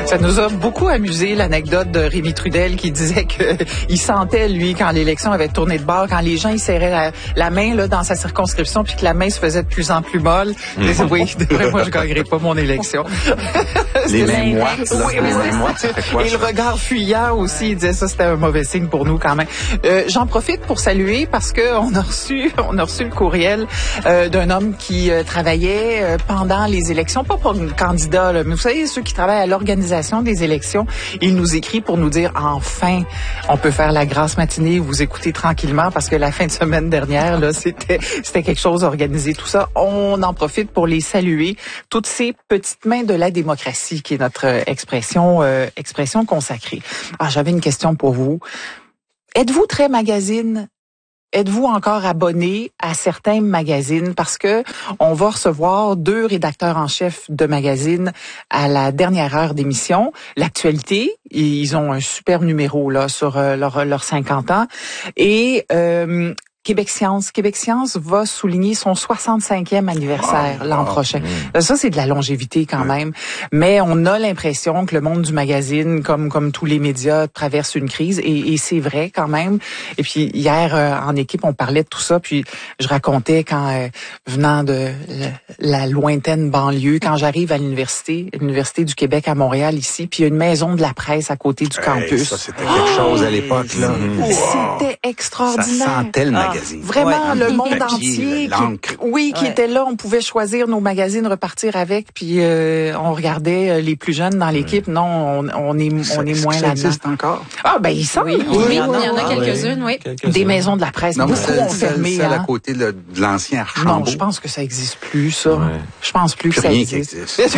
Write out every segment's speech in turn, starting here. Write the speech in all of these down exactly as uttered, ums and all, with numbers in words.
Ça nous a beaucoup amusé, l'anecdote de Rémi Trudel qui disait que il sentait, lui, quand l'élection avait tourné de bord, quand les gens, ils serraient la, la main là, dans sa circonscription, puis que la main se faisait de plus en plus molle. Il disait, oui, moi, je gagnerai pas mon élection. Les mains moites, là. Oui, Les oui, mains moites, ça fait quoi, et ça? le regard fuyant aussi, il disait ça, c'était un mauvais signe pour nous quand même. Euh, j'en profite pour saluer parce que on a reçu, on a reçu le courriel euh, d'un homme qui euh, travaillait euh, pendant les élections, pas pour candidat, là, mais vous savez, ceux qui travaillent à l'organisation des élections, il nous écrit pour nous dire, enfin, on peut faire la grasse matinée, vous écoutez tranquillement, parce que la fin de semaine dernière, là, c'était, c'était quelque chose organisé, tout ça. On en profite pour les saluer, toutes ces petites mains de la démocratie, qui est notre expression, euh, expression consacrée. Ah, j'avais une question pour vous. Êtes-vous très magazine? Êtes-vous encore abonné à certains magazines? Parce que on va recevoir deux rédacteurs en chef de magazines à la dernière heure d'émission. L'actualité, ils ont un super numéro là sur euh, leur, leur cinquante ans. Et euh, Québec Science. Québec Science va souligner son soixante-cinquième anniversaire oh, l'an oh, prochain. Mmh. Ça, c'est de la longévité quand mmh. même. Mais on a l'impression que le monde du magazine, comme comme tous les médias, traverse une crise. Et, et c'est vrai quand même. Et puis hier, euh, en équipe, on parlait de tout ça. Puis je racontais quand, euh, venant de la, la lointaine banlieue, quand j'arrive à l'université, l'Université du Québec à Montréal, ici, puis il y a une maison de la presse à côté du hey, campus. Ça, c'était quelque oh, chose à l'époque, là. Mmh. Wow. C'était extraordinaire. Ça sentait le magazine. Ah. Vraiment, ouais, le monde papier, entier, qui, oui, qui ouais. était là. On pouvait choisir nos magazines, repartir avec, puis euh, on regardait les plus jeunes dans l'équipe. Ouais. Non, on, on est, ça, on est moins là-dedans. Ça existe encore? Ah, ben il semble. Oui, oui, oui, il y en a, il y en a quelques-unes, oui. Quelques-unes. Des maisons de la presse, non, beaucoup ont fermé. Celle hein? à côté de l'ancien Archambault. Non, je pense que ça existe plus, ça. Ouais. Je pense plus, plus que ça rien existe. existe.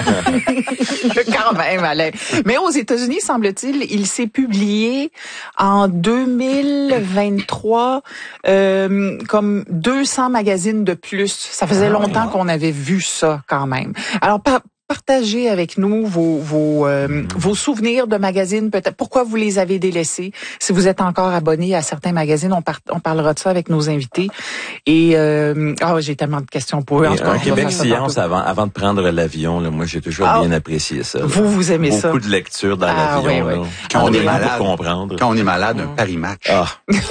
Quand même, Alain. Mais aux États-Unis, semble-t-il, il s'est publié en deux mille vingt-trois euh, comme deux cents magazines de plus. Ça faisait longtemps qu'on avait vu ça quand même. Alors, par partagez avec nous vos vos euh, mmh. vos souvenirs de magazines, peut-être pourquoi vous les avez délaissés. Si vous êtes encore abonné à certains magazines, on, par, on parlera de ça avec nos invités. Et euh, oh, j'ai tellement de questions pour eux. En tout cas, un Québec Science avant avant de prendre l'avion, là, moi j'ai toujours ah, bien apprécié ça. Là. Vous vous aimez Beaucoup ça. Beaucoup de lecture dans ah, l'avion. Oui, là. oui. Quand on, on est malade, pour comprendre. Quand on est malade, un Paris Match. Ah.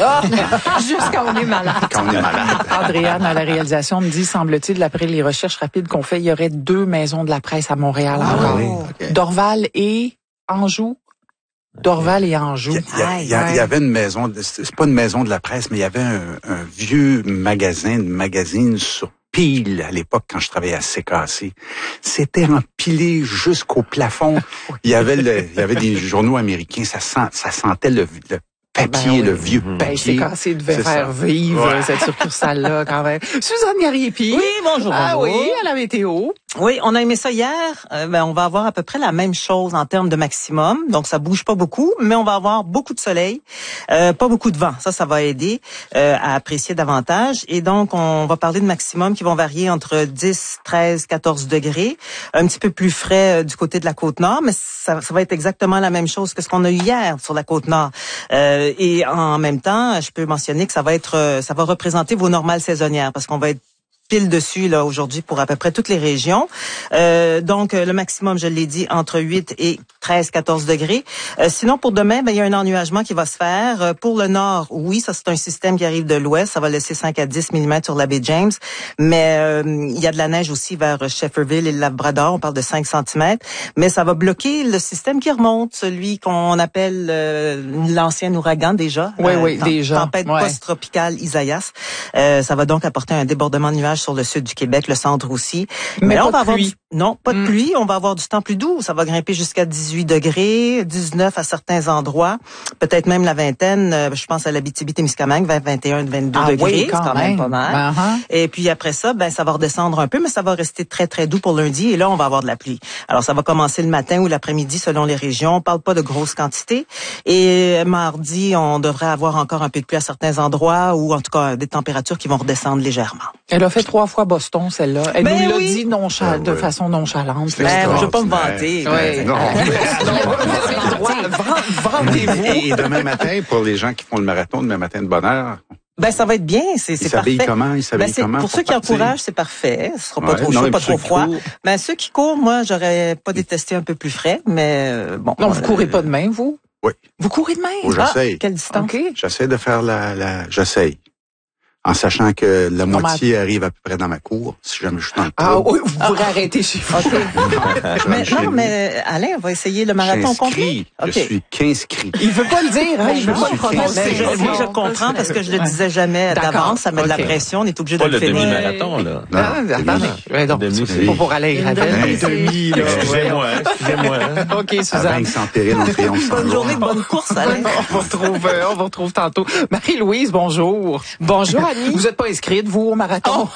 Juste quand on est malade. Quand on est malade. Andréane à la réalisation me dit, semble-t-il, d'après les recherches rapides qu'on fait, il y aurait deux maisons de la presse à Montréal. Ah. Oui, okay. Dorval et Anjou. Dorval et Anjou. Il y, a, il, y a, il y avait une maison, c'est pas une maison de la presse, mais il y avait un, un vieux magasin, une magazine sur pile à l'époque quand je travaillais à C K C. C'était empilé jusqu'au plafond. Il y avait le, il y avait des journaux américains, ça sent, ça sentait le, le papier, ben oui. le vieux mmh. papier. Ben, C K C devait faire ça. Vivre ouais. cette succursale-là quand même. Suzanne Gariepi. Oui, bonjour, bonjour. Ah oui, à la météo. Oui, on a aimé ça hier. Euh, ben, on va avoir à peu près la même chose en termes de maximum. Donc, ça bouge pas beaucoup, mais on va avoir beaucoup de soleil, euh, pas beaucoup de vent. Ça, ça va aider euh, à apprécier davantage. Et donc, on va parler de maximum qui vont varier entre dix, treize, quatorze degrés. Un petit peu plus frais euh, du côté de la Côte-Nord, mais ça, ça va être exactement la même chose que ce qu'on a eu hier sur la Côte-Nord. Euh, et en même temps, je peux mentionner que ça va être, ça va représenter vos normales saisonnières parce qu'on va être pile dessus là aujourd'hui pour à peu près toutes les régions. Euh, donc le maximum, je l'ai dit, entre huit et treize, quatorze degrés. Euh, sinon pour demain, ben il y a un ennuagement qui va se faire. Euh, pour le nord, oui, ça c'est un système qui arrive de l'ouest, ça va laisser cinq à dix millimètres sur la baie James, mais euh, il y a de la neige aussi vers Shefferville et le Labrador, on parle de cinq centimètres, mais ça va bloquer le système qui remonte, celui qu'on appelle euh, l'ancien ouragan déjà. Oui, euh, oui, tem- déjà. Tempête ouais. post-tropicale Isaias. Euh, ça va donc apporter un débordement de nuages sur le sud du Québec, le centre aussi. Mais, Mais là, pas on va de avoir pluie. du... Non, pas de Mm. pluie. On va avoir du temps plus doux. Ça va grimper jusqu'à dix-huit degrés, dix-neuf à certains endroits. Peut-être même la vingtaine. Euh, je pense à l'Abitibi-Témiscamingue, vingt, vingt et un, vingt-deux Ah degrés. oui, quand c'est quand même, même pas mal. Uh-huh. Et puis après ça, ben ça va redescendre un peu, mais ça va rester très, très doux pour lundi. Et là, on va avoir de la pluie. Alors, ça va commencer le matin ou l'après-midi selon les régions. On parle pas de grosses quantités. Et mardi, on devrait avoir encore un peu de pluie à certains endroits ou en tout cas des températures qui vont redescendre légèrement. Elle a fait trois fois Boston, celle-là. Elle Ben nous l'a oui. dit nonchal- Ben de oui. façon nonchalante. C'est Ben, je veux pas me extraordinaire. vanter. Ouais. Non. Vous avez le droit. Vend- Vendez-vous. Et demain matin, pour les gens qui font le marathon, demain matin de bonne heure, Ben ça va être bien, c'est c'est parfait. Il s'habille comment? Il s'habille ben, comment? Pour ceux qui partir? encouragent, c'est parfait. Ce sera pas ouais, trop non, chaud, pas trop froid. Courent. Ben ceux qui courent, moi, j'aurais pas détesté un peu plus frais, mais euh, bon. Non, vous euh, courez pas de main, vous? Oui. Vous courez de main? Oh, j'essaye. Ah, quelle distance? Okay. J'essaie de faire la, la, j'essaye. En sachant que la Comment? moitié arrive à peu près dans ma cour, si jamais je suis dans le Ah trou. oui, vous pourrez ah. arrêter chez vous. Okay. mais, non, mais Alain, on va essayer le marathon complet. Je okay. suis qu'inscrit. Il veut pas le dire, hein? Il veut non, pas le prononcer. Je, moi, je comprends parce que je le disais jamais d'avance. Ça met okay. de la pression. On est obligé de pas le finir. Pas le demi-marathon, là. Non, attendez. C'est pas pour aller gravel. Demi, là. Excusez-moi, excusez-moi. OK, Suzanne. Sans péril, on triomphe. Bonne journée, bonne course, Alain. On vous retrouve, on vous retrouve tantôt. Marie-Louise, bonjour. Bonjour, Annie. Vous êtes pas inscrite, vous, au marathon?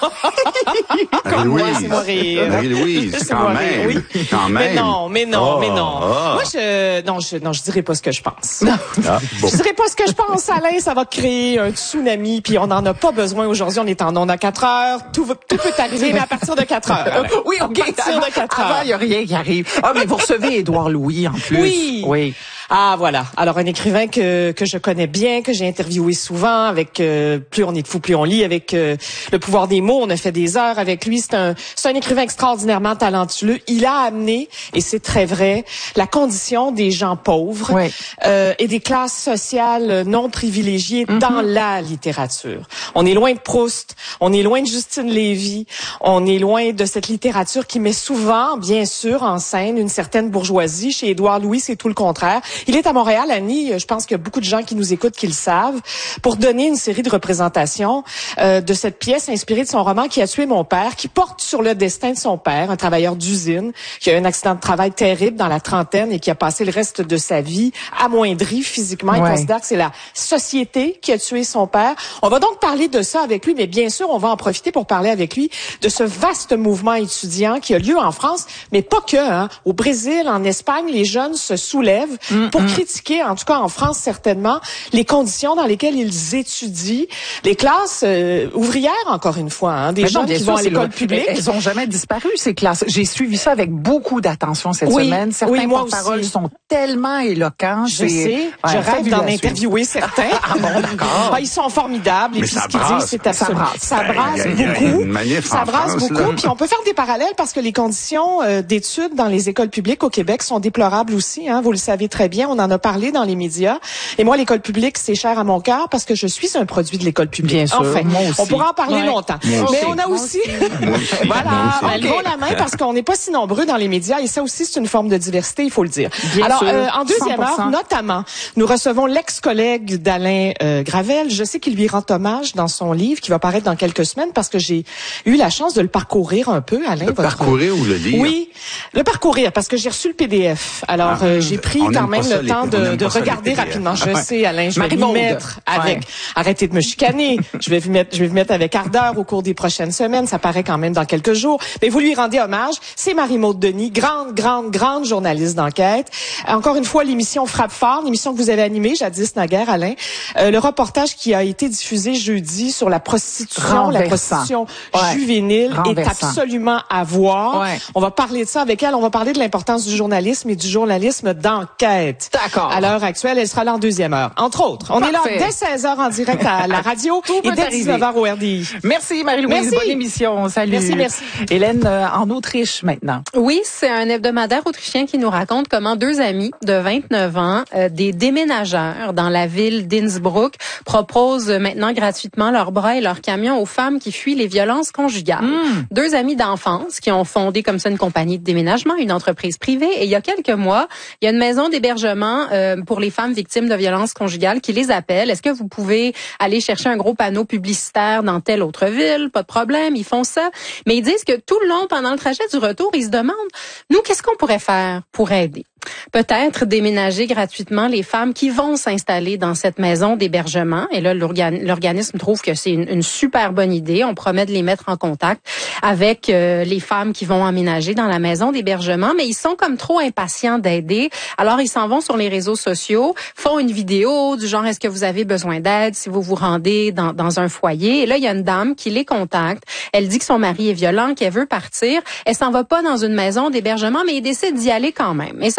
Marie-Louise. Marie-Louise, quand même. Oui. Quand même. Mais non, mais non, oh, mais non. Oh. Moi, je, non, je, non, je dirais pas ce que je pense. Non. Ah, bon. Je dirais pas ce que je pense, Alain. Ça va créer un tsunami, puis on n'en a pas besoin aujourd'hui. On est en ondes à quatre heures. Tout, tout peut arriver, mais à partir de quatre heures. Alain. Oui, OK. À partir avant, de quatre heures. Avant, il y a rien qui arrive. Ah, mais vous recevez Édouard Louis, en plus. Oui. Oui. Ah, voilà. Alors, un écrivain que que je connais bien, que j'ai interviewé souvent, avec euh, Plus on est de fou, plus on lit, avec euh, Le pouvoir des mots. On a fait des heures avec lui. C'est un c'est un écrivain extraordinairement talentueux. Il a amené, et c'est très vrai, la condition des gens pauvres oui. euh, et des classes sociales non privilégiées mm-hmm. dans la littérature. On est loin de Proust, on est loin de Justine Lévy, on est loin de cette littérature qui met souvent, bien sûr, en scène une certaine bourgeoisie. Chez Édouard Louis, c'est tout le contraire. Il est à Montréal, Annie, je pense qu'il y a beaucoup de gens qui nous écoutent qui le savent, pour donner une série de représentations euh, de cette pièce inspirée de son roman Qui a tué mon père, qui porte sur le destin de son père, un travailleur d'usine, qui a eu un accident de travail terrible dans la trentaine et qui a passé le reste de sa vie amoindri physiquement. Il ouais. considère que c'est la société qui a tué son père. On va donc parler de ça avec lui, mais bien sûr, on va en profiter pour parler avec lui de ce vaste mouvement étudiant qui a lieu en France, mais pas que. Hein. Au Brésil, en Espagne, les jeunes se soulèvent mm. pour critiquer, en tout cas en France certainement, les conditions dans lesquelles ils étudient. Les classes euh, ouvrières, encore une fois, hein, des gens qui sûr, vont à l'école publique. Elles ont jamais disparu, ces classes. J'ai suivi ça avec beaucoup d'attention cette oui, semaine. Certains oui, porte-paroles sont tellement éloquents. Je sais, ouais, je rêve d'en interviewer certains. Ah bon, d'accord. Ah, ils sont formidables. Et Mais puis ça ce qu'ils brasse. disent, c'est absolument... Ça brasse, ça brasse il y a, beaucoup. Il y a une manif ça en brasse France, beaucoup. Là. Puis on peut faire des parallèles parce que les conditions euh, d'études dans les écoles publiques au Québec sont déplorables aussi. Hein, vous le savez très bien. On en a parlé dans les médias. Et moi, l'école publique, c'est cher à mon cœur parce que je suis un produit de l'école publique. Bien sûr. Enfin, moi aussi. On pourra en parler ouais. longtemps. Moi Mais aussi. on a aussi... Moi aussi. Voilà, Moi elles vont la main parce qu'on n'est pas si nombreux dans les médias et ça aussi, c'est une forme de diversité, il faut le dire. Bien Alors, sûr, euh, en deuxième cent pour cent. heure, notamment, nous recevons l'ex-collègue d'Alain euh, Gravel. Je sais qu'il lui rend hommage dans son livre qui va paraître dans quelques semaines parce que j'ai eu la chance de le parcourir un peu, Alain. Le votre... parcourir ou le lire? Oui, le parcourir parce que j'ai reçu le P D F. Alors, Ah, euh, j'ai pris on quand aime même pas ça, le les- temps on de, aime de pas ça, les regarder P D F. rapidement. Je Ouais. sais, Alain, je vais m'y Marie-Maude. mettre avec... Ouais. Arrêtez de me chicaner. je vais m'y mettre, je vais m'y mettre avec ardeur au cours des prochaines semaines. Ça paraît quand même dans quelques jours. Mais vous lui rendez hommage. C'est Marie-Maude Denis, grande, grande, grande journaliste d'enquête. Encore une fois, l'émission Frappe fort, l'émission que vous avez animée jadis naguère, Alain. Euh, le reportage qui a été diffusé jeudi sur la prostitution, Renversant. la prostitution Ouais. juvénile est Renversant. absolument à voir. Ouais. On va parler de ça avec elle. On va parler de l'importance du journalisme et du journalisme d'enquête. D'accord. À l'heure actuelle, elle sera là en deuxième heure. Entre autres, on Parfait. est là dès seize heures en direct à la radio Tout et peut dès arriver. dix-neuf heures au R D I. Merci Marie-Louise, Merci. bonne émission. Salut. Merci, merci. Hélène, euh, en Autriche maintenant. Oui, c'est un hebdomadaire autrichien qui nous raconte comment deux amis de vingt-neuf ans, euh, des déménageurs dans la ville d'Innsbruck, proposent maintenant gratuitement leurs bras et leurs camions aux femmes qui fuient les violences conjugales. Mm. Deux amis d'enfance qui ont fondé comme ça une compagnie de déménagement, une entreprise privée. Et il y a quelques mois, il y a une maison d'hébergement euh, pour les femmes victimes de violences conjugales qui les appelle. Est-ce que vous pouvez aller chercher un gros panneau publicitaire dans telle autre ville? Pas de problème, ils font ça. Mais ils disent que tout le long, pendant le trajet du retour, ils se demandent, nous, qu'est-ce qu'on pourrait faire pour aider? Peut-être déménager gratuitement les femmes qui vont s'installer dans cette maison d'hébergement. Et là, l'organ- l'organisme trouve que c'est une, une super bonne idée. On promet de les mettre en contact avec euh, les femmes qui vont emménager dans la maison d'hébergement, mais ils sont comme trop impatients d'aider. Alors, ils s'en vont sur les réseaux sociaux, font une vidéo du genre, est-ce que vous avez besoin d'aide si vous vous rendez dans, dans un foyer? Et là, il y a une dame qui les contacte. Elle dit que son mari est violent, qu'elle veut partir. Elle s'en va pas dans une maison d'hébergement, mais elle décide d'y aller quand même. Et ça, c'est très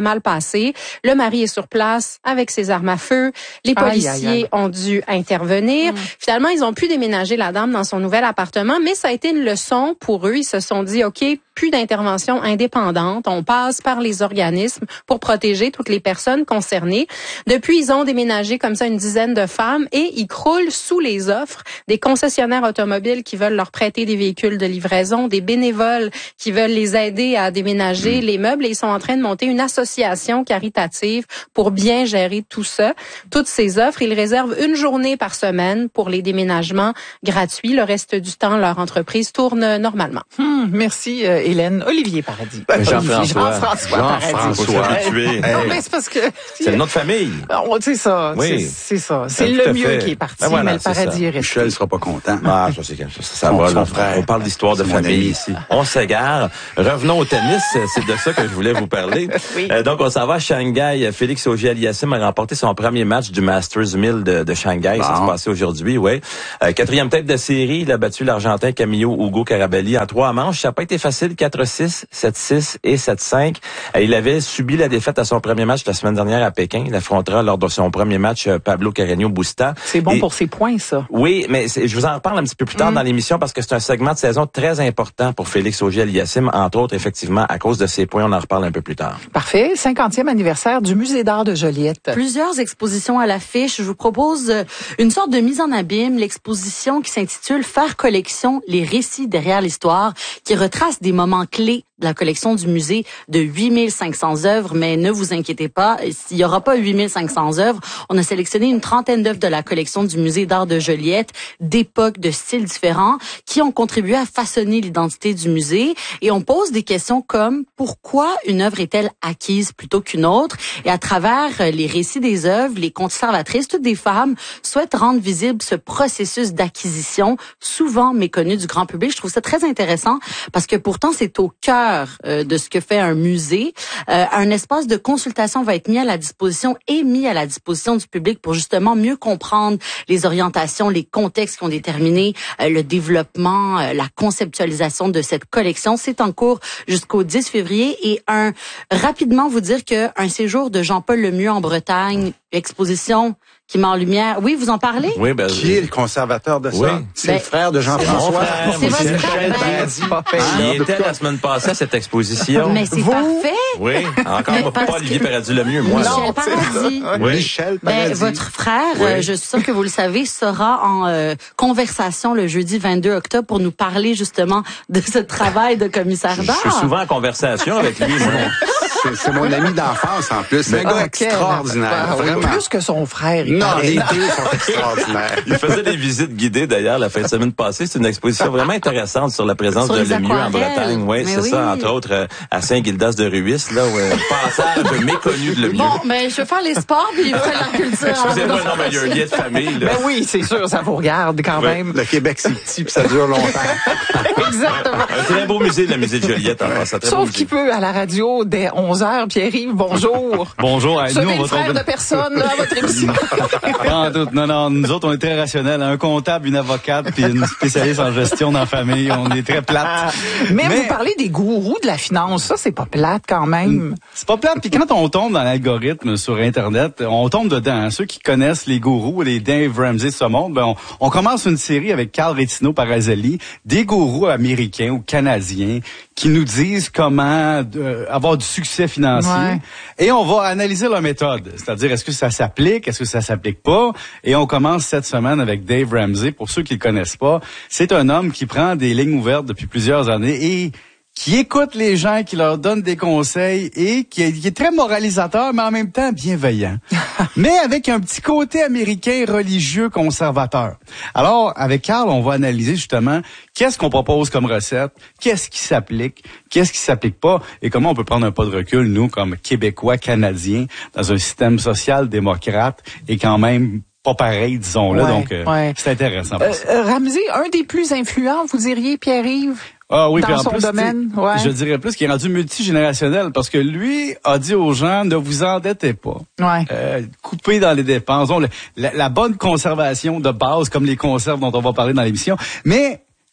très mal passé. Le mari est sur place avec ses armes à feu. Les policiers aïe, aïe, aïe. ont dû intervenir. Mmh. Finalement, ils ont pu déménager la dame dans son nouvel appartement, mais ça a été une leçon pour eux. Ils se sont dit, OK, plus d'intervention indépendante. On passe par les organismes pour protéger toutes les personnes concernées. Depuis, ils ont déménagé comme ça une dizaine de femmes et ils croulent sous les offres des concessionnaires automobiles qui veulent leur prêter des véhicules de livraison, des bénévoles qui veulent les aider à déménager mmh. les meubles et ils sont en train de monter une association caritative pour bien gérer tout ça. Toutes ces offres, ils réservent une journée par semaine pour les déménagements gratuits. Le reste du temps, leur entreprise tourne normalement. Hum, merci euh, Hélène. Olivier Paradis. Jean-François. Jean-François Paradis. Jean-François. Hey. Non, mais c'est parce que... C'est notre famille. C'est ça. Oui. C'est ça. C'est le mieux fait. Qui est parti, ben voilà, mais le Paradis est resté. Michel sera pas content. Ah, ça, c'est ça, ça va. Là, frère. On parle d'histoire de famille ici. On s'égare. Revenons au tennis. C'est de ça que je voulais vous parler. Oui. Euh, donc, on s'en va à Shanghai. Félix Auger-Aliassime a remporté son premier match du Masters mille de, de Shanghai. Bon. Ça s'est passé aujourd'hui, oui. Euh, quatrième tête de série, il a battu l'Argentin Camillo Hugo Carabelli en trois manches. Ça n'a pas été facile, quatre six, sept six et sept cinq. Euh, il avait subi la défaite à son premier match la semaine dernière à Pékin. Il affrontera lors de son premier match Pablo Carreño Busta. C'est bon et, pour ses points, ça. Oui, mais je vous en reparle un petit peu plus tard mm. dans l'émission parce que c'est un segment de saison très important pour Félix Auger-Aliassime, entre autres, effectivement, à cause de ses points. On en reparle un peu plus tard. Parfait. cinquantième anniversaire du Musée d'art de Joliette. Plusieurs expositions à l'affiche. Je vous propose une sorte de mise en abîme, l'exposition qui s'intitule « Faire collection, les récits derrière l'histoire », qui retrace des moments clés de la collection du musée de huit mille cinq cents œuvres, mais ne vous inquiétez pas, il n'y aura pas huit mille cinq cents œuvres. On a sélectionné une trentaine d'œuvres de la collection du Musée d'art de Joliette, d'époques, de styles différents, qui ont contribué à façonner l'identité du musée. Et on pose des questions comme pourquoi une œuvre est-elle acquise plutôt qu'une autre? Et à travers les récits des œuvres, les conservatrices, toutes des femmes, souhaitent rendre visible ce processus d'acquisition, souvent méconnu du grand public. Je trouve ça très intéressant parce que pourtant c'est au cœur de ce que fait un musée. Euh, un espace de consultation va être mis à la disposition et mis à la disposition du public pour justement mieux comprendre les orientations, les contextes qui ont déterminé euh, le développement, euh, la conceptualisation de cette collection. C'est en cours jusqu'au dix février et un rapidement vous dire que un séjour de Jean-Paul Lemieux en Bretagne, exposition qui met en lumière. Oui, vous en parlez? Oui, ben, qui est le conservateur de ça? Oui. C'est ben, le frère de Jean-François. C'est votre frère. Ben, il était la semaine passée à cette exposition. Mais c'est vous? Parfait. Oui, encore pas Olivier que... Paradis le mieux, moi. Michel Paradis. Oui. Michel Paradis. Ben, votre frère, oui. euh, je suis sûre que vous le savez, sera en euh, conversation le jeudi vingt-deux octobre pour nous parler justement de ce travail de commissaire d'art. Je suis souvent en conversation avec lui, moi. C'est, c'est mon ami d'enfance, en plus. C'est un gars okay, extraordinaire, bah, vraiment. Plus que son frère. Non, les deux sont extraordinaires. Il faisait des visites guidées, d'ailleurs, la fin de semaine passée. C'est une exposition vraiment intéressante sur la présence sur de Lemieux en Bretagne. Ouais, c'est oui, c'est ça, entre autres, euh, à Saint-Gildas de Ruisse, là, où euh, passage méconnu de Lemieux. Bon, mais je vais faire les sports, puis il fait la culture. Excusez-moi, non, mais il y a un lien de famille, là. Ben oui, c'est sûr, ça vous regarde quand ouais. même. Le Québec, c'est petit, puis ça dure longtemps. Exactement. Un très beau musée, le musée de Joliette, en passant. Sauf qu'il peut, à la radio, dès onze heures, Pierre-Yves, bonjour. Bonjour. Vous avez le frère tomber... de personne là, à votre émission. non, tout, non, non, nous autres, on est très rationnels. Un comptable, une avocate, puis une spécialiste en gestion dans la famille. On est très plate. Ah, mais, mais vous parlez des gourous de la finance. Ça, c'est pas plate quand même. C'est pas plate. Puis quand on tombe dans l'algorithme sur Internet, on tombe dedans. Ceux qui connaissent les gourous, les Dave Ramsey de ce monde, ben on, on commence une série avec Carl Rettino Parazelli, des gourous américains ou canadiens qui nous disent comment euh, avoir du succès financier. Ouais. Et on va analyser leur méthode. C'est-à-dire, est-ce que ça s'applique, est-ce que ça s'applique pas? Et on commence cette semaine avec Dave Ramsey. Pour ceux qui le connaissent pas, c'est un homme qui prend des lignes ouvertes depuis plusieurs années et qui écoute les gens, qui leur donne des conseils et qui est, qui est très moralisateur, mais en même temps bienveillant. Mais avec un petit côté américain religieux conservateur. Alors, avec Carl, on va analyser justement qu'est-ce qu'on propose comme recette, qu'est-ce qui s'applique, qu'est-ce qui s'applique pas et comment on peut prendre un pas de recul, nous, comme Québécois, Canadiens, dans un système social-démocrate et quand même pas pareil, disons-le. Ouais, donc, euh, ouais. c'est intéressant. Euh, euh, Ramsey, un des plus influents, vous diriez, Pierre-Yves? Ah oui, dans en son plus, domaine, ouais. Je dirais plus qu'il est rendu multigénérationnel parce que lui a dit aux gens ne vous endettez pas, ouais. euh, coupez dans les dépenses, donc, la, la bonne conservation de base comme les conserves dont on va parler dans l'émission, mais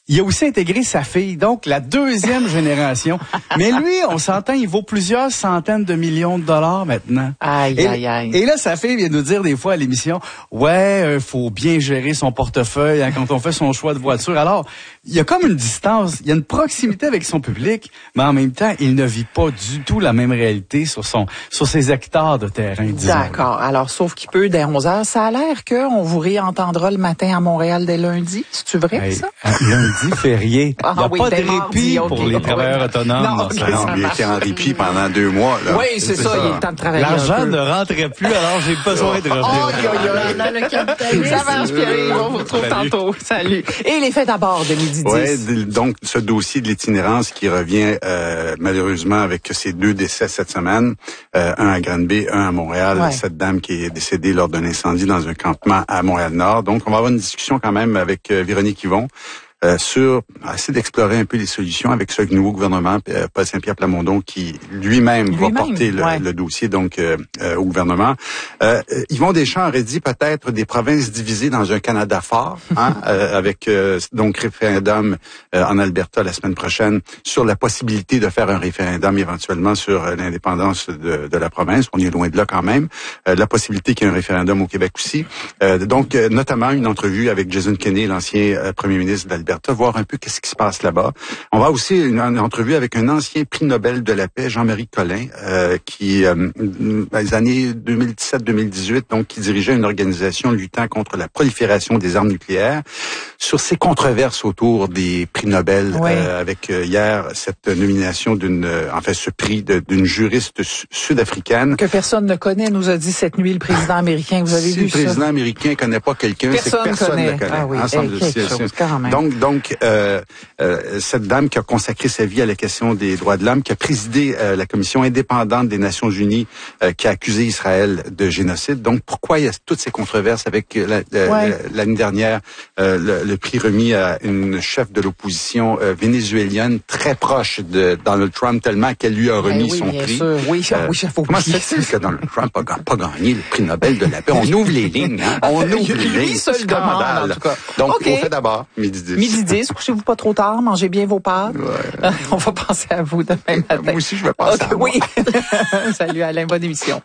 il a aussi intégré sa fille, donc la deuxième génération. Mais lui, on s'entend, il vaut plusieurs centaines de millions de dollars maintenant. Aïe, et, aïe, aïe. Et là, sa fille vient nous dire des fois à l'émission, ouais, euh, faut bien gérer son portefeuille hein, quand on fait son choix de voiture. Alors, il y a comme une distance, il y a une proximité avec son public, mais en même temps, il ne vit pas du tout la même réalité sur son sur ses hectares de terrain, disons. D'accord. Alors, sauf qu'il peut, dès onze heures, ça a l'air qu'on vous réentendra le matin à Montréal dès lundi. C'est-tu vrai, hey, ça? Lundi férié. Ah, il n'y a oui, pas de dès répit mardi, pour okay. les travailleurs autonomes. Non, dans okay, ça. Non, il était en répit pendant deux mois. Là. Oui, c'est, c'est ça, ça, il est le temps de travailler. L'argent ne rentrait plus, alors j'ai besoin de revenir. Oh, yo, yo, Dans le capitalisme. Ça marche, Pierre. On vous retrouve Salut. tantôt. Salut. Et les fêtes à bord de midi dix. Ouais, donc ce dossier de l'itinérance qui revient euh, malheureusement avec ces deux décès cette semaine, euh, un à Granby, un à Montréal, ouais. cette dame qui est décédée lors d'un incendie dans un campement à Montréal-Nord. Donc on va avoir une discussion quand même avec euh, Véronique Yvon. Euh, sur essayer d'explorer un peu les solutions avec ce nouveau gouvernement, euh, Paul Saint-Pierre Plamondon, qui lui-même, lui-même va porter le, ouais. le dossier donc euh, euh, au gouvernement. Euh, Yvon Deschamps aurait dit peut-être des provinces divisées dans un Canada fort, hein, euh, avec euh, donc référendum euh, en Alberta la semaine prochaine sur la possibilité de faire un référendum éventuellement sur euh, l'indépendance de, de la province. On est loin de là quand même. Euh, la possibilité qu'il y ait un référendum au Québec aussi. Euh, donc euh, notamment une entrevue avec Jason Kenney, l'ancien euh, premier ministre d'Alberta. Voir un peu qu'est-ce qui se passe là-bas. On va aussi une, une entrevue avec un ancien prix Nobel de la paix, Jean-Marie Collin, euh, qui, euh, dans les années deux mille dix-sept deux mille dix-huit, donc qui dirigeait une organisation luttant contre la prolifération des armes nucléaires. Sur ces controverses autour des prix Nobel, oui. euh, avec euh, hier cette nomination d'une, euh, en fait, ce prix de, d'une juriste su- sud-africaine que personne ne connaît, nous a dit cette nuit le président américain. Vous avez si vu ça? Si le président américain connaît pas quelqu'un, c'est que personne ne le connaît. Ah oui, Ensemble hey, quelque chose, quand même. Donc, donc euh, euh, cette dame qui a consacré sa vie à la question des droits de l'homme, qui a présidé euh, la commission indépendante des Nations Unies, euh, qui a accusé Israël de génocide. Donc, pourquoi il y a toutes ces controverses avec la, la, ouais. l'année dernière euh, le, le prix remis à une chef de l'opposition euh, vénézuélienne très proche de Donald Trump, tellement qu'elle lui a remis ben oui, son bien prix. Sûr. Oui, euh, oui, faut comment se fait-il que Donald Trump n'a pas gagné le prix Nobel de la paix? On ouvre les lignes, hein? On ouvre les lignes. Lui seul demande, en tout cas. Donc, okay. on fait d'abord midi dix. Midi dix, couchez-vous pas trop tard, mangez bien vos pâtes. Ouais. On va penser à vous demain matin. Moi aussi, je vais penser okay, à moi. Oui. Salut Alain, bonne émission.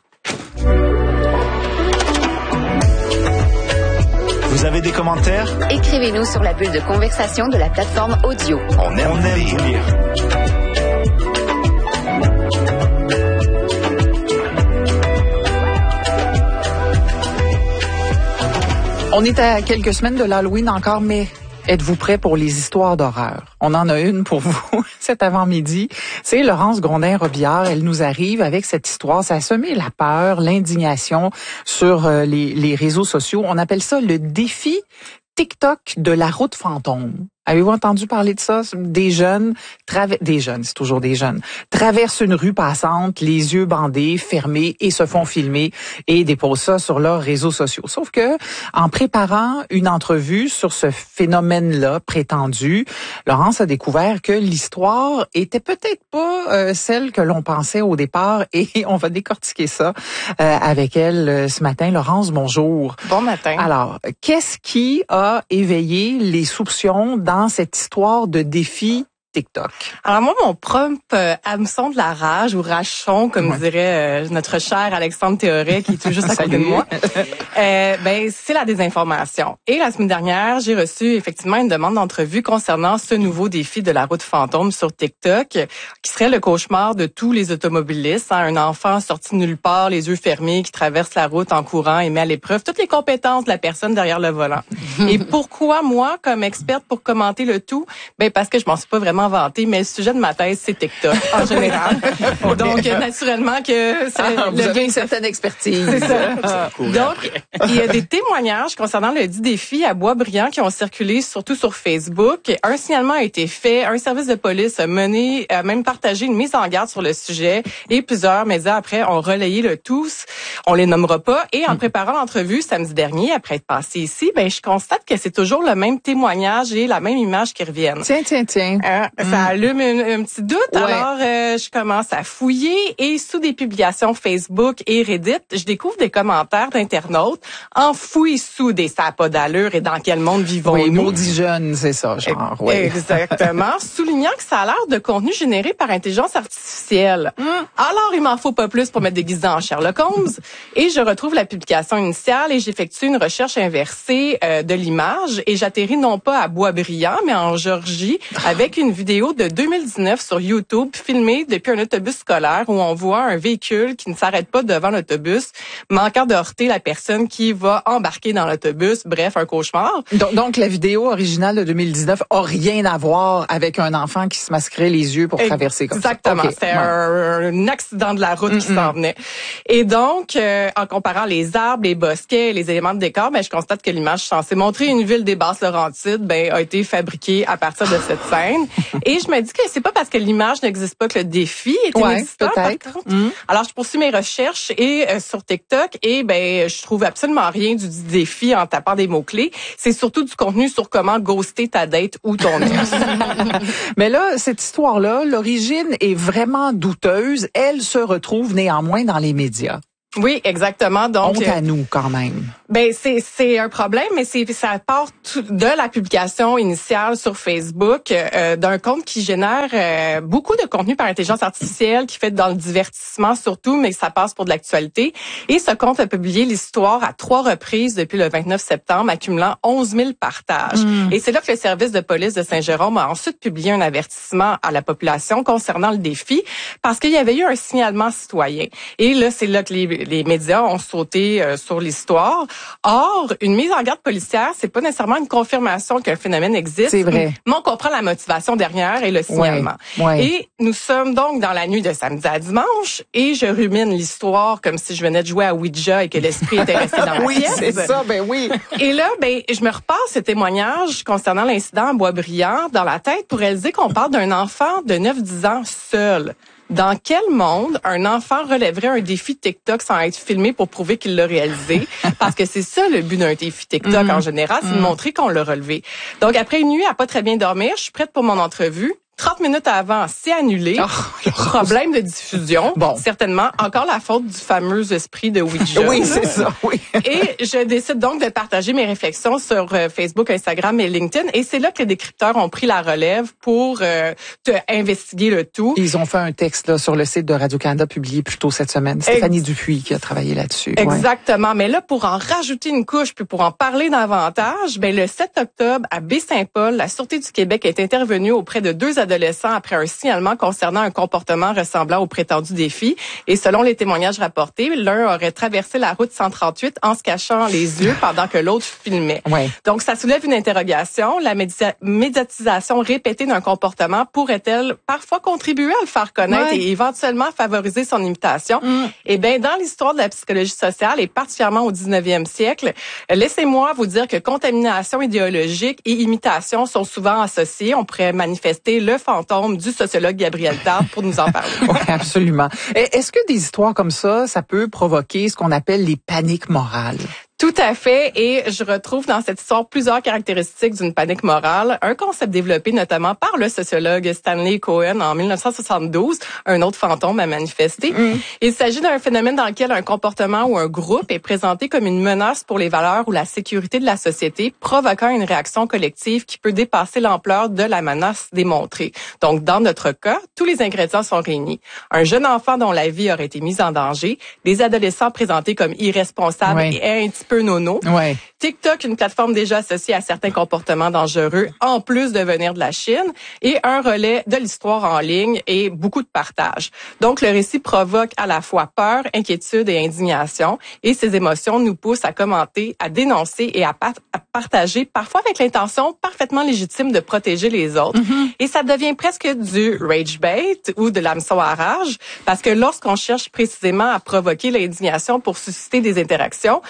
Vous avez des commentaires? Écrivez-nous sur la bulle de conversation de la plateforme audio. On aime, On aime vous lire. On est à quelques semaines de l'Halloween encore, mais êtes-vous prêts pour les histoires d'horreur? On en a une pour vous cet avant-midi. C'est Laurence Grondin-Robillard. Elle nous arrive avec cette histoire. Ça a semé la peur, l'indignation sur euh, les, les réseaux sociaux. On appelle ça le défi TikTok de la route fantôme. Avez-vous entendu parler de ça? Des jeunes, traver- des jeunes, c'est toujours des jeunes, traversent une rue passante, les yeux bandés, fermés et se font filmer et déposent ça sur leurs réseaux sociaux. Sauf que, en préparant une entrevue sur ce phénomène-là prétendu, Laurence a découvert que l'histoire était peut-être pas euh, celle que l'on pensait au départ et on va décortiquer ça euh, avec elle euh, ce matin. Laurence, bonjour. Bon matin. Alors, qu'est-ce qui a éveillé les soupçons dans dans cette histoire de défi TikTok? Alors moi, mon prompt euh, hameçon de la rage ou rachon, comme ouais. dirait euh, notre cher Alexandre Théoret, qui est tout juste à côté de moi, euh, ben c'est la désinformation. Et la semaine dernière, j'ai reçu effectivement une demande d'entrevue concernant ce nouveau défi de la route fantôme sur TikTok, qui serait le cauchemar de tous les automobilistes. Hein, un enfant sorti nulle part, les yeux fermés, qui traverse la route en courant et met à l'épreuve toutes les compétences de la personne derrière le volant. Et pourquoi moi, comme experte pour commenter le tout? Ben parce que je m'en suis pas vraiment inventé, mais le sujet de ma thèse, c'est TikTok, en général. Donc, naturellement que... C'est ah, vous le avez une certaine expertise. C'est ça. Ah, donc, il y a des témoignages concernant le dit défi à Boisbriand qui ont circulé surtout sur Facebook. Un signalement a été fait, un service de police a mené, a même partagé une mise en garde sur le sujet et plusieurs médias après ont relayé le tout. On les nommera pas. Et en préparant l'entrevue samedi dernier, après être passé ici, ben je constate que c'est toujours le même témoignage et la même image qui reviennent. Tiens, tiens, tiens. Euh, ça mm. allume un, un petit doute. Ouais. Alors, euh, je commence à fouiller et sous des publications Facebook et Reddit, je découvre des commentaires d'internautes enfouis sous des ça n'a pas d'allure et dans quel monde vivons-nous. Oui, maudit jeune, c'est ça, genre. Oui. Exactement. Soulignant que ça a l'air de contenu généré par intelligence artificielle. Mm. Alors, il m'en faut pas plus pour me déguiser en Sherlock Holmes. Et je retrouve la publication initiale et j'effectue une recherche inversée euh, de l'image et j'atterris non pas à Boisbriand, mais en Georgie avec une vidéo de deux mille dix-neuf sur YouTube filmée depuis un autobus scolaire où on voit un véhicule qui ne s'arrête pas devant l'autobus, manquant de heurter la personne qui va embarquer dans l'autobus. Bref, un cauchemar. Donc, donc la vidéo originale de deux mille dix-neuf a rien à voir avec un enfant qui se masquerait les yeux pour traverser comme Exactement. ça. Exactement. Okay. C'était ouais. un, un accident de la route mm-hmm. qui s'en venait. Et donc, euh, en comparant les arbres, les bosquets et les éléments de décor, ben, je constate que l'image censée montrer une ville des Basses-Laurentides ben, a été fabriquée à partir de cette scène. Et je me dis que c'est pas parce que l'image n'existe pas que le défi est ouais, inexistant. Peut-être. Mm. Alors, je poursuis mes recherches et euh, sur TikTok et ben je trouve absolument rien du défi en tapant des mots-clés. C'est surtout du contenu sur comment ghoster ta date ou ton ex. Mais là, cette histoire-là, l'origine est vraiment douteuse. Elle se retrouve néanmoins dans les médias. Oui, exactement. Donc, honte à nous quand même. Ben c'est c'est un problème, mais c'est ça part de la publication initiale sur Facebook euh, d'un compte qui génère euh, beaucoup de contenu par intelligence artificielle, qui fait dans le divertissement surtout, mais ça passe pour de l'actualité. Et ce compte a publié l'histoire à trois reprises depuis le vingt-neuf septembre, accumulant onze mille partages. Mm. Et c'est là que le service de police de Saint-Jérôme a ensuite publié un avertissement à la population concernant le défi, parce qu'il y avait eu un signalement citoyen. Et là, c'est là que les les médias ont sauté euh, sur l'histoire. Or, une mise en garde policière, c'est pas nécessairement une confirmation qu'un phénomène existe. C'est vrai. Mais on comprend la motivation derrière et le signalement. Ouais, ouais. Et nous sommes donc dans la nuit de samedi à dimanche et je rumine l'histoire comme si je venais de jouer à Ouija et que l'esprit était resté dans la oui, pièce. Oui, c'est ça, ben oui. Et là, ben, je me repasse ce témoignage concernant l'incident à Boisbriand dans la tête pour réaliser qu'on parle d'un enfant de neuf dix ans seul. Dans quel monde un enfant relèverait un défi TikTok sans être filmé pour prouver qu'il l'a réalisé? Parce que c'est ça le but d'un défi TikTok mmh. en général, c'est mmh. de montrer qu'on l'a relevé. Donc après une nuit à pas très bien dormir, je suis prête pour mon entrevue. trente minutes avant, c'est annulé. Oh, problème de diffusion. Bon. Certainement. Encore la faute du fameux esprit de Ouija. Oui, c'est ça, oui. Et je décide donc de partager mes réflexions sur Facebook, Instagram et LinkedIn. Et c'est là que les décrypteurs ont pris la relève pour euh, te investiguer le tout. Ils ont fait un texte là, sur le site de Radio-Canada publié plus tôt cette semaine. Stéphanie Ex- Dupuis qui a travaillé là-dessus. Exactement. Ouais. Mais là, pour en rajouter une couche puis pour en parler davantage, ben le sept octobre, à Baie-Saint-Paul, la Sûreté du Québec est intervenue auprès de deux adolescents après un signalement concernant un comportement ressemblant au prétendu défi. Et selon les témoignages rapportés, l'un aurait traversé la route cent trente-huit en se cachant les yeux pendant que l'autre filmait. Ouais. Donc, ça soulève une interrogation. La média- médiatisation répétée d'un comportement pourrait-elle parfois contribuer à le faire connaître ouais. et éventuellement favoriser son imitation? Mm. Eh bien, dans l'histoire de la psychologie sociale et particulièrement au dix-neuvième siècle, laissez-moi vous dire que contamination idéologique et imitation sont souvent associées. On pourrait manifester le fantôme du sociologue Gabriel Tard pour nous en parler. Oui, absolument. Est-ce que des histoires comme ça, ça peut provoquer ce qu'on appelle les paniques morales? Tout à fait. Et je retrouve dans cette histoire plusieurs caractéristiques d'une panique morale. Un concept développé notamment par le sociologue Stanley Cohen en dix-neuf cent soixante-douze, un autre fantôme a manifesté. Mm. Il s'agit d'un phénomène dans lequel un comportement ou un groupe est présenté comme une menace pour les valeurs ou la sécurité de la société, provoquant une réaction collective qui peut dépasser l'ampleur de la menace démontrée. Donc, dans notre cas, tous les ingrédients sont réunis. Un jeune enfant dont la vie aurait été mise en danger, des adolescents présentés comme irresponsables oui. et un petit peu nono. Ouais. TikTok, une plateforme déjà associée à certains comportements dangereux, en plus de venir de la Chine, et un relais de l'histoire en ligne et beaucoup de partage. Donc, le récit provoque à la fois peur, inquiétude et indignation, et ces émotions nous poussent à commenter, à dénoncer et à, pat- à partager, parfois avec l'intention parfaitement légitime de protéger les autres. Mm-hmm. Et ça devient presque du rage bait ou de l'hameçon à rage, parce que lorsqu'on cherche précisément à provoquer l'indignation pour susciter des interactions, ben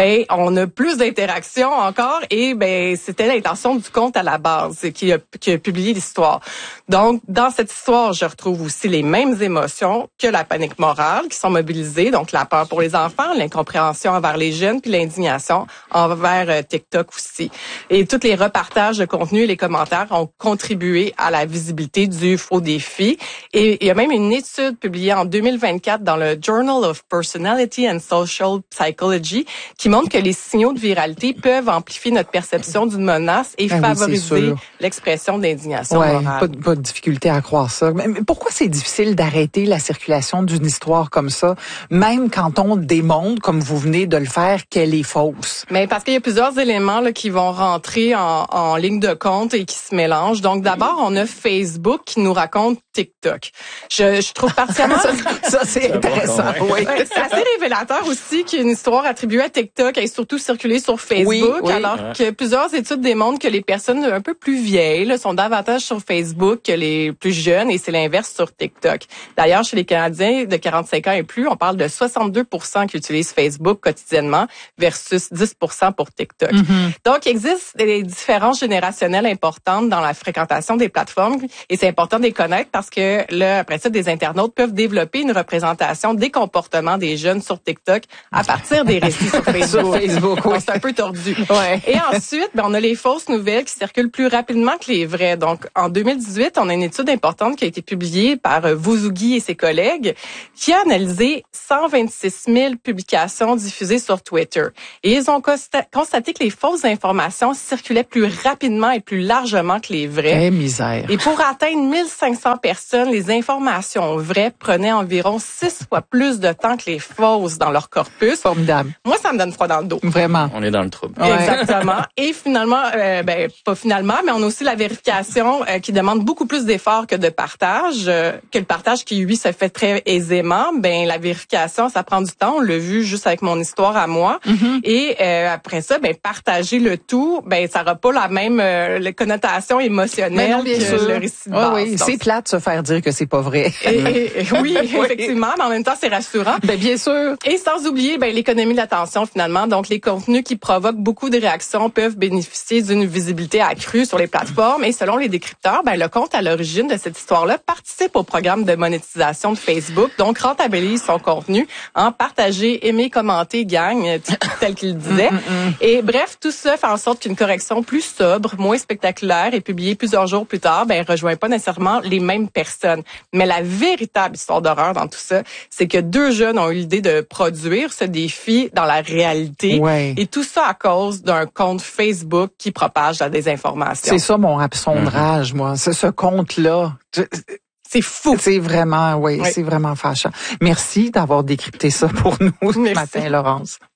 ben on a plus d'interactions encore et ben c'était l'intention du compte à la base qui a, qui a publié l'histoire. Donc dans cette histoire, je retrouve aussi les mêmes émotions que la panique morale qui sont mobilisées, donc la peur pour les enfants, l'incompréhension envers les jeunes, puis l'indignation envers euh, TikTok aussi. Et tous les repartages de contenu et les commentaires ont contribué à la visibilité du faux défi. Et il y a même une étude publiée en deux mille vingt-quatre dans le Journal of Personality and Social Psychology qui montre que les signaux de viralité peuvent amplifier notre perception d'une menace et ben favoriser oui, l'expression d'indignation ouais, morale. Pas de, pas de difficulté à croire ça. Mais pourquoi c'est difficile d'arrêter la circulation d'une histoire comme ça, même quand on démontre, comme vous venez de le faire, qu'elle est fausse? Mais parce qu'il y a plusieurs éléments là, qui vont rentrer en, en ligne de compte et qui se mélangent. Donc d'abord, on a Facebook qui nous raconte TikTok. Je, je trouve particulièrement... ça, ça c'est intéressant. Oui. C'est assez révélateur aussi qu'une histoire attribuée à TikTok ait surtout circulé sur Facebook, oui, oui. alors ouais. que plusieurs études démontrent que les personnes un peu plus vieilles là, sont davantage sur Facebook que les plus jeunes, et c'est l'inverse sur TikTok. D'ailleurs, chez les Canadiens de quarante-cinq ans et plus, on parle de soixante-deux pour cent qui utilisent Facebook quotidiennement versus dix pour cent pour TikTok. Mm-hmm. Donc, il existe des différences générationnelles importantes dans la fréquentation des plateformes, et c'est important de les connaître parce que là, après ça, des internautes peuvent développer une représentation des comportements des jeunes sur TikTok à partir des récits sur Facebook. Sur Facebook, oui. C'est un peu tordu. Ouais. Et ensuite, ben, on a les fausses nouvelles qui circulent plus rapidement que les vraies. Donc, en deux mille dix-huit, on a une étude importante qui a été publiée par euh, Vouzougui et ses collègues qui a analysé cent vingt-six mille publications diffusées sur Twitter. Et ils ont consta- constaté que les fausses informations circulaient plus rapidement et plus largement que les vraies. Quelle misère. Et pour atteindre mille cinq cents personnes, les informations vraies prenaient environ six fois plus de temps que les fausses dans leur corpus. Formidable. Moi, ça me donne froid dans le dos. Vraiment. On est dans le trouble. Ouais. Exactement. Et finalement, euh, ben pas finalement, mais on a aussi la vérification euh, qui demande beaucoup plus d'efforts que de partage, euh, que le partage qui lui se fait très aisément. Ben la vérification, ça prend du temps. On l'a vu juste avec mon histoire à moi. Mm-hmm. Et euh, après ça, ben partager le tout, ben ça n'aura pas la même euh, la connotation émotionnelle non, que sûr. Le récit de base. Oui, oui. C'est plate de se faire dire que c'est pas vrai. Et, et, et, oui, effectivement, mais en même temps, c'est rassurant. Ben bien sûr. Et sans oublier ben l'économie de l'attention finalement. Donc les contenus qui provoquent beaucoup de réactions peuvent bénéficier d'une visibilité accrue sur les plateformes. Et selon les décrypteurs, ben le compte à l'origine de cette histoire-là participe au programme de monétisation de Facebook, donc rentabilise son contenu en partager, aimer, commenter, gagne, tel qu'il disait. Et bref, tout ça fait en sorte qu'une correction plus sobre, moins spectaculaire et publiée plusieurs jours plus tard, ben rejoint pas nécessairement les mêmes personnes. Mais la véritable histoire d'horreur dans tout ça, c'est que deux jeunes ont eu l'idée de produire ce défi dans la réalité. Ouais. Et tout ça à cause d'un compte Facebook qui propage la désinformation. C'est ça mon absondrage, mm-hmm. moi. C'est ce compte-là. C'est fou. C'est vraiment, oui, oui. c'est vraiment fâchant. Merci d'avoir décrypté ça pour nous ce Merci. matin, Laurence.